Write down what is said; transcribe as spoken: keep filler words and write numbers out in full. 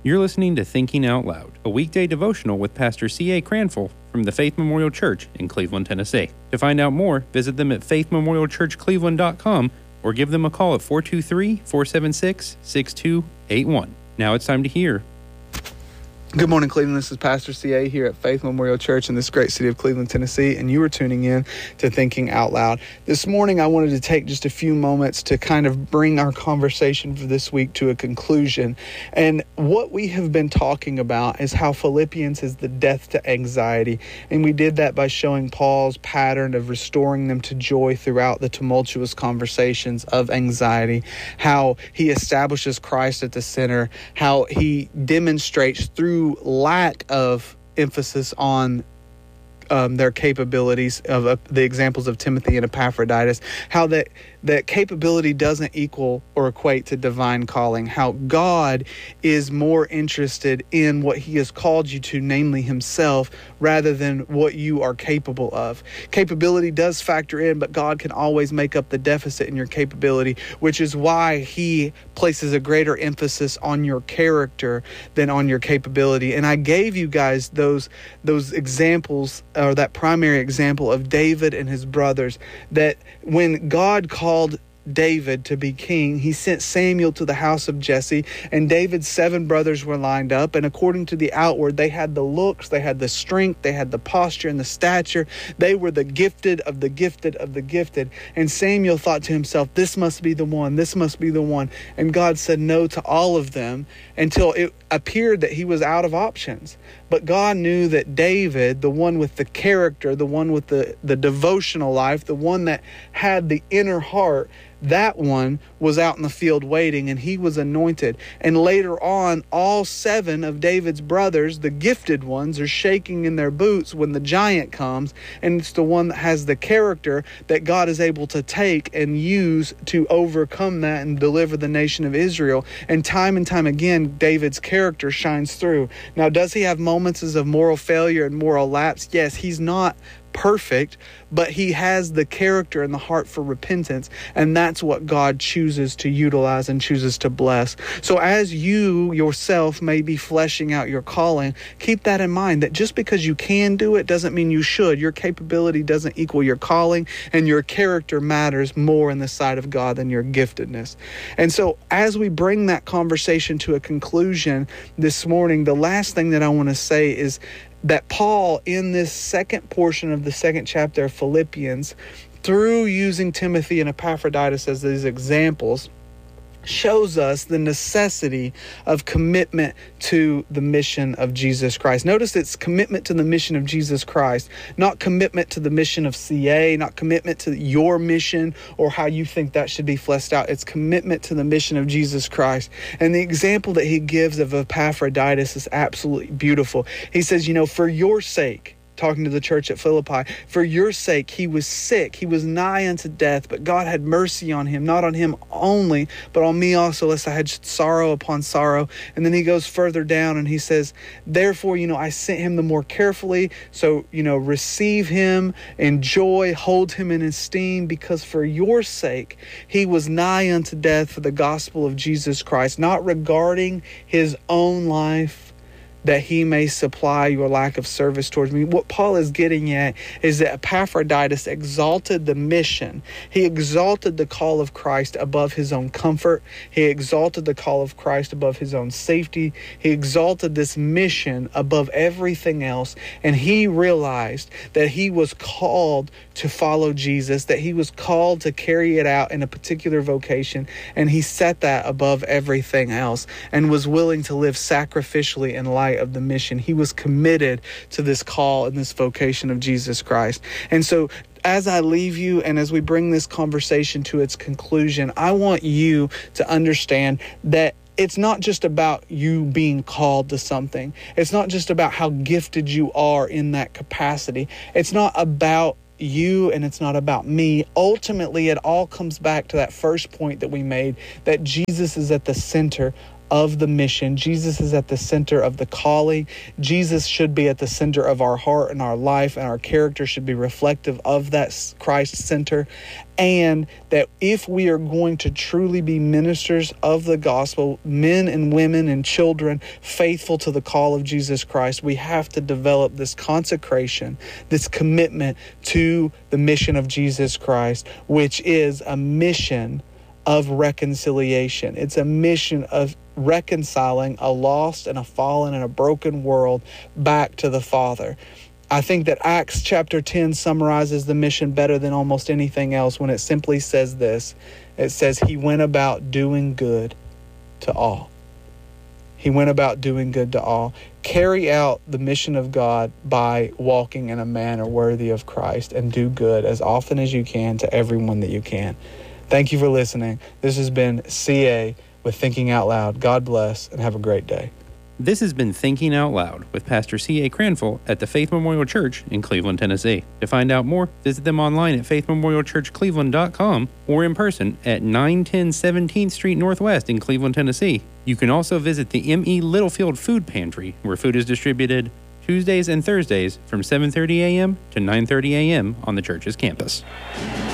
You're listening to Thinking Out Loud, a weekday devotional with Pastor C A Cranful from the Faith Memorial Church in Cleveland, Tennessee. To find out more, visit them at faith memorial church cleveland dot com or give them a call at four two three, four seven six, six two eight one. Now it's time to hear. Good morning, Cleveland. This is Pastor C A here at Faith Memorial Church in this great city of Cleveland, Tennessee, and you are tuning in to Thinking Out Loud. This morning, I wanted to take just a few moments to kind of bring our conversation for this week to a conclusion. And what we have been talking about is how Philippians is the death to anxiety. And we did that by showing Paul's pattern of restoring them to joy throughout the tumultuous conversations of anxiety, how he establishes Christ at the center, how he demonstrates through lack of emphasis on um, their capabilities of uh, the examples of Timothy and Epaphroditus, how that that capability doesn't equal or equate to divine calling, how God is more interested in what he has called you to, namely himself, rather than what you are capable of. Capability does factor in, but God can always make up the deficit in your capability, which is why he places a greater emphasis on your character than on your capability. And I gave you guys those those examples, or that primary example of David and his brothers, that when God called David to be king, he sent Samuel to the house of Jesse, and David's seven brothers were lined up, and according to the outward, they had the looks, they had the strength, they had the posture and the stature. They were the gifted of the gifted of the gifted. And Samuel thought to himself, this must be the one, this must be the one. And God said no to all of them until it appeared that he was out of options. But God knew that David, the one with the character, the one with the, the devotional life, the one that had the inner heart, that one was out in the field waiting, and he was anointed. And later on, all seven of David's brothers, the gifted ones, are shaking in their boots when the giant comes, and it's the one that has the character that God is able to take and use to overcome that and deliver the nation of Israel. And time and time again, David's character shines through. Now, does he have moments of moral failure and moral lapse? Yes, he's not perfect, but he has the character and the heart for repentance, and that's what God chooses to utilize and chooses to bless. So as you yourself may be fleshing out your calling, keep that in mind, that just because you can do it doesn't mean you should. Your capability doesn't equal your calling, and your character matters more in the sight of God than your giftedness. And so as we bring that conversation to a conclusion this morning, the last thing that I want to say is that Paul, in this second portion of the second chapter of Philippians, through using Timothy and Epaphroditus as these examples, shows us the necessity of commitment to the mission of Jesus Christ. Notice it's commitment to the mission of Jesus Christ, not commitment to the mission of C A, not commitment to your mission or how you think that should be fleshed out. It's commitment to the mission of Jesus Christ. And the example that he gives of Epaphroditus is absolutely beautiful. He says, you know, for your sake, talking to the church at Philippi, for your sake, he was sick. He was nigh unto death, but God had mercy on him, not on him only, but on me also, lest I had sorrow upon sorrow. And then he goes further down and he says, therefore, you know, I sent him the more carefully. So, you know, receive him, enjoy, hold him in esteem, because for your sake, he was nigh unto death for the gospel of Jesus Christ, not regarding his own life, that he may supply your lack of service towards me. What Paul is getting at is that Epaphroditus exalted the mission. He exalted the call of Christ above his own comfort. He exalted the call of Christ above his own safety. He exalted this mission above everything else. And he realized that he was called to follow Jesus, that he was called to carry it out in a particular vocation. And he set that above everything else and was willing to live sacrificially in light of the mission. He was committed to this call and this vocation of Jesus Christ. And so as I leave you and as we bring this conversation to its conclusion, I want you to understand that it's not just about you being called to something. It's not just about how gifted you are in that capacity. It's not about you and it's not about me. Ultimately, it all comes back to that first point that we made, that Jesus is at the center of the mission. Jesus is at the center of the calling. Jesus should be at the center of our heart and our life, and our character should be reflective of that Christ center. And that if we are going to truly be ministers of the gospel, men and women and children faithful to the call of Jesus Christ, we have to develop this consecration, this commitment to the mission of Jesus Christ, which is a mission of reconciliation. It's a mission of reconciling a lost and a fallen and a broken world back to the Father. I think that Acts chapter ten summarizes the mission better than almost anything else when it simply says this. It says, he went about doing good to all. He went about doing good to all. Carry out the mission of God by walking in a manner worthy of Christ, and do good as often as you can to everyone that you can. Thank you for listening. This has been C A with Thinking Out Loud. God bless, and have a great day. This has been Thinking Out Loud with Pastor C A Cranful at the Faith Memorial Church in Cleveland, Tennessee. To find out more, visit them online at faith memorial church cleveland dot com or in person at nine ten seventeenth Street Northwest in Cleveland, Tennessee. You can also visit the M E Littlefield Food Pantry, where food is distributed Tuesdays and Thursdays from seven thirty a.m. to nine thirty a.m. on the church's campus.